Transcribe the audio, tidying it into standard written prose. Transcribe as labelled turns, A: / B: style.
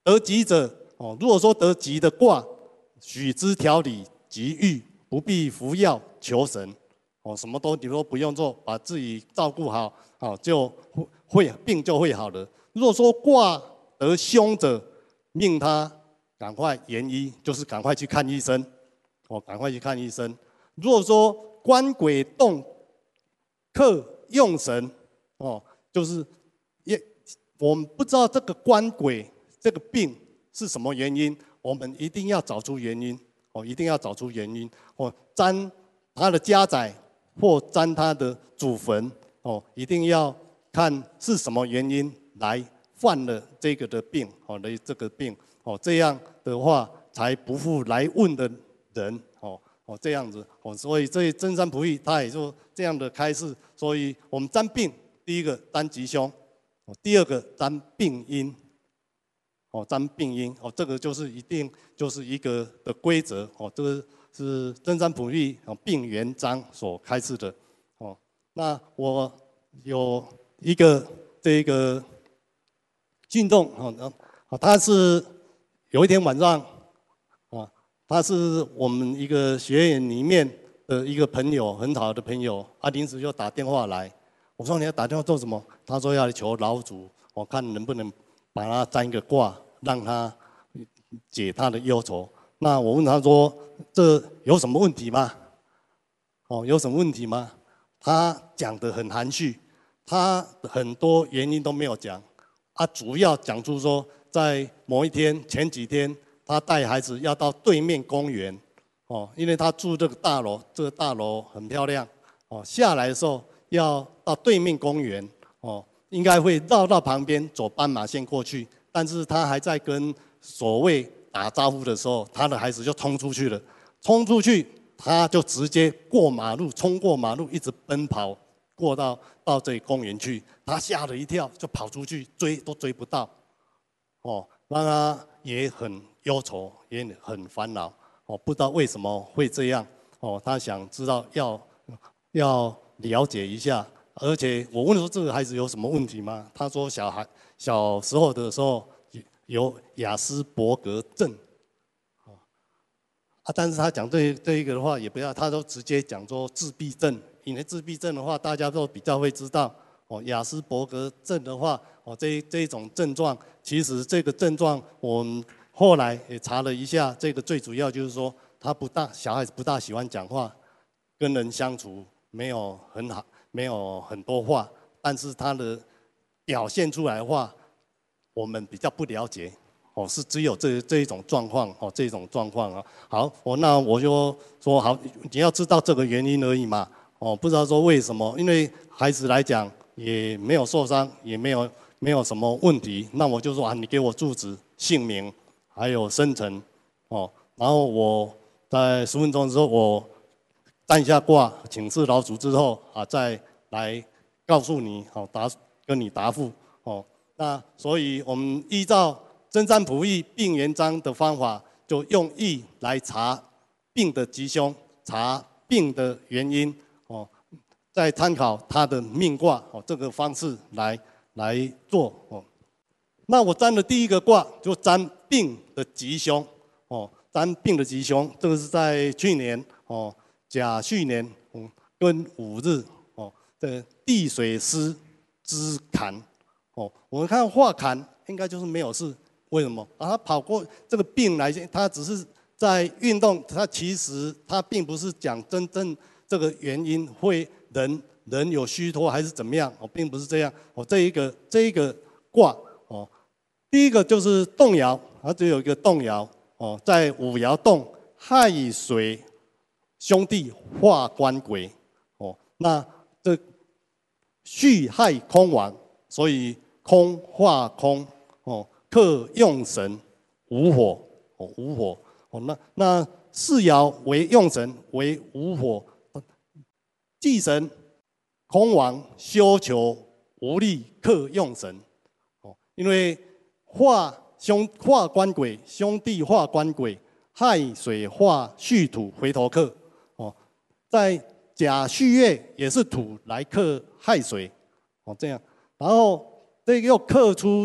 A: 得吉者哦，如果说得吉的卦，许之调理吉愈，不必服药求神哦，什么都你都不用做，把自己照顾好，好就会病就会好了。如果说卦得凶者，命他赶快延医，就是赶快去看医生哦，赶快去看医生。如果说官鬼动克用神哦，就是我们不知道这个官鬼这个病是什么原因，我们一定要找出原因哦，一定要找出原因哦。占他的家宅或占他的祖坟哦，一定要看是什么原因来犯了这个的病哦的这个病哦，这样的话才不负来问的人哦。哦，这样子哦，所以这真山不易，他也就这样的开示。所以我们占病，第一个占吉凶，第二个占病因，哦，占病因，哦，这个就是一定就是一个的规则，哦，这个是真山普易哦病原章所开示的，哦，那我有一个这个运动，哦，他是有一天晚上。他是我们一个学院里面的一个朋友，很好的朋友。临时就打电话来，我说你要打电话做什么？他说要来求老祖，我看能不能把他占一个卦，让他解他的忧愁。那我问他说：“这有什么问题吗？”哦，有什么问题吗？他讲得很含蓄，他很多原因都没有讲，主要讲出说在某一天前几天。他带孩子要到对面公园，哦，因为他住这个大楼，这个大楼很漂亮，哦，下来的时候要到对面公园，哦，应该会绕到旁边走斑马线过去，但是他还在跟所谓打招呼的时候，他的孩子就冲出去了，冲出去他就直接过马路，冲过马路，一直奔跑过到这里公园去，他吓了一跳，就跑出去追都追不到，哦，让他也很忧愁，也很烦恼，哦，不知道为什么会这样，哦，他想知道要了解一下，而且我问说这个孩子有什么问题吗？他说小时候的时候有亚斯伯格症，但是他讲这一个的话也不要，他都直接讲说自闭症，因为自闭症的话大家都比较会知道，哦，亚斯伯格症的话，哦，这一种症状，其实这个症状我们后来也查了一下，这个最主要就是说，小孩子不大喜欢讲话，跟人相处没有很好，没有很多话，但是他的表现出来的话，我们比较不了解，哦，是只有这一种状况，哦，这种状况啊。好，那我就说好，你要知道这个原因而已嘛，哦，不知道说为什么，因为孩子来讲也没有受伤，也没有什么问题，那我就说你给我住址、姓名。还有生辰，哦，然后我在10分钟之后，我占一下卦，请示老祖之后再来告诉你，跟你答复，哦，那所以我们依照真山普易病原章的方法，就用易来查病的吉凶，查病的原因，哦，再参考他的命卦，哦，这个方式来做，哦。那我占的第一个卦就占病的吉凶，哦，占病的吉凶，这个是在去年哦甲戌年庚午日哦的地水师之坎，哦，我们看化坎应该就是没有事，为什么？他跑过这个病来，他只是在运动，他其实他并不是讲真正这个原因会人有虚脱还是怎么样，哦，并不是这样，哦，这一个卦，哦。第一个就是动爻，它只有一个动爻哦，在五爻动亥水兄弟化官鬼哦，那这戌亥空亡，所以空化空哦，克用神无火哦，无火哦，那四爻为用神为无火，忌神空亡修求无力克用神哦，因为。化官鬼，兄弟化官鬼，亥水化戌土回头克，哦，在甲戌月也是土来克亥水，哦这样，然后这个又克出